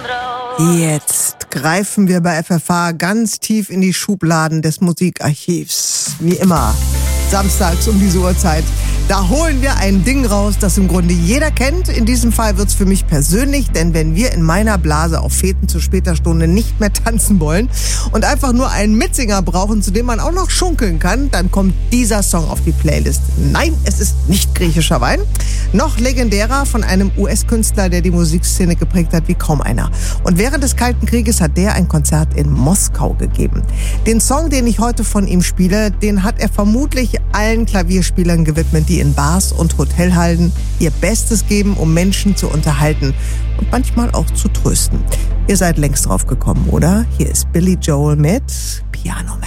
Jetzt greifen wir bei FFH ganz tief in die Schubladen des Musikarchivs. Wie immer, samstags um diese Uhrzeit. Da holen wir ein Ding raus, das im Grunde jeder kennt. In diesem Fall wird's für mich persönlich, denn wenn wir in meiner Blase auf Feten zu später Stunde nicht mehr tanzen wollen und einfach nur einen Mitsinger brauchen, zu dem man auch noch schunkeln kann, dann kommt dieser Song auf die Playlist. Nein, es ist nicht griechischer Wein, noch legendärer von einem US-Künstler, der die Musikszene geprägt hat wie kaum einer. Und während des Kalten Krieges hat der ein Konzert in Moskau gegeben. Den Song, den ich heute von ihm spiele, den hat er vermutlich allen Klavierspielern gewidmet, die in Bars und Hotelhallen ihr Bestes geben, um Menschen zu unterhalten und manchmal auch zu trösten. Ihr seid längst drauf gekommen, oder? Hier ist Billy Joel mit Piano Man.